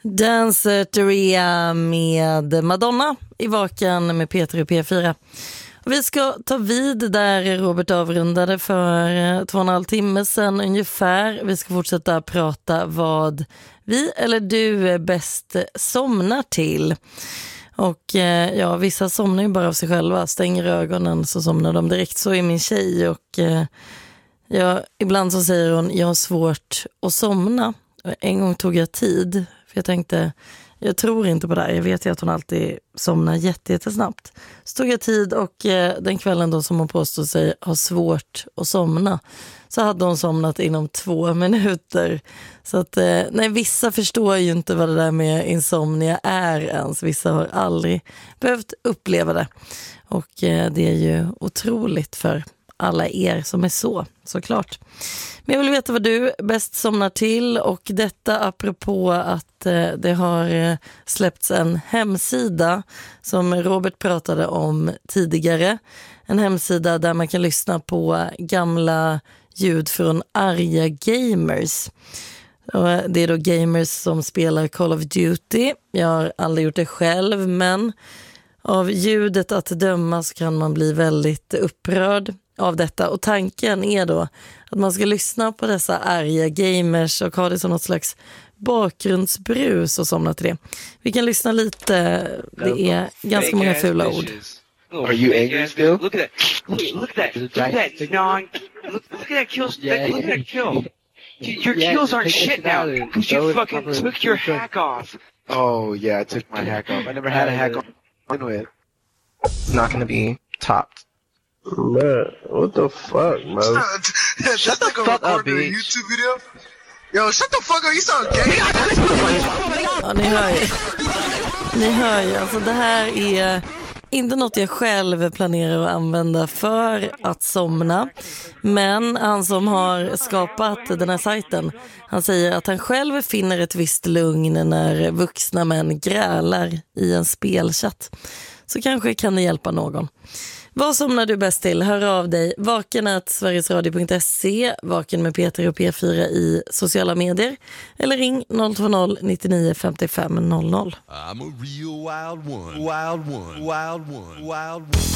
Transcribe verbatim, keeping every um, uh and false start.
Danceteria med Madonna i Vaken med Peter och P fyra. Och vi ska ta vid där Robert avrundade för två och en halv timme sedan ungefär. Vi ska fortsätta prata vad vi eller du bäst somnar till. Och ja, vissa somnar ju bara av sig själva. Stänger ögonen så somnar de direkt. Så är min tjej och ja, ibland så säger hon jag har svårt att somna. En gång tog jag tid för jag tänkte, jag tror inte på det här. Jag vet ju att hon alltid somnar jätte, jättesnabbt. Så tog jag tid och eh, den kvällen då som hon påstod sig ha svårt att somna, så hade hon somnat inom två minuter. Så att, eh, nej, vissa förstår ju inte vad det där med insomnia är ens. Vissa har aldrig behövt uppleva det. Och eh, det är ju otroligt för alla er som är så, såklart. Men jag vill veta vad du bäst somnar till, och detta apropå att eh, det har eh, släppts en hemsida som Robert pratade om tidigare. En hemsida där man kan lyssna på gamla ljud från arga gamers. Och det är då gamers som spelar Call of Duty. Jag har aldrig gjort det själv, men av ljudet att döma så kan man bli väldigt upprörd av detta. Och tanken är då att man ska lyssna på dessa arga gamers och ha det som något slags bakgrundsbrus och somna till det. Vi kan lyssna lite. Det är ganska många fula ord. Are you angry still? Look at that. Look at that. Look at that. Look, look at that kill. Look at that kill. Your kills aren't shit now because you fucking took your hack off. Oh, yeah, I took my hack off. I never had a hack on with. It's not going to be topped. Man, what the fuck, man? Shut, shut the fuck up, bitch. YouTube video? Yo, shut the fuck up, you sound gay. Ja, ni hör ju. Ni hör ju, alltså det här är inte något jag själv planerar att använda för att somna. Men han som har skapat den här sajten, han säger att han själv finner ett visst lugn när vuxna män grälar i en spelchatt. Så kanske kan det hjälpa någon. Vad somnar du bäst till? Hör av dig. Vaken at sverigesradio punkt se, Vaken med Peter och P fyra i sociala medier. Eller ring noll två noll nittionio femtiofem noll noll. I'm a real wild one. Wild one. Wild one. Wild one.